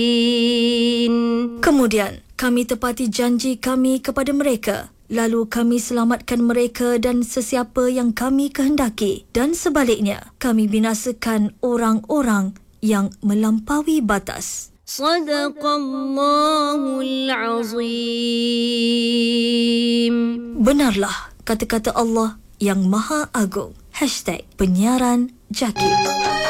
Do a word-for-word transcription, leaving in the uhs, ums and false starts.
Kemudian, kami tepati janji kami kepada mereka. Lalu kami selamatkan mereka dan sesiapa yang kami kehendaki. Dan sebaliknya, kami binasakan orang-orang yang melampaui batas. Sadaqallahul Azim. Benarlah kata-kata Allah yang Maha Agung. Hashtag Penyiaran Jaki.